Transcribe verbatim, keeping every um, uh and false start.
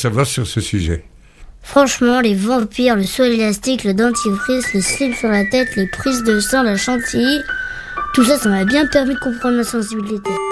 savoir sur ce sujet? Franchement, les vampires, le saut élastique, le dentifrice, le slip sur la tête, les prises de sang, la chantilly, tout ça, ça m'a bien permis de comprendre ma sensibilité.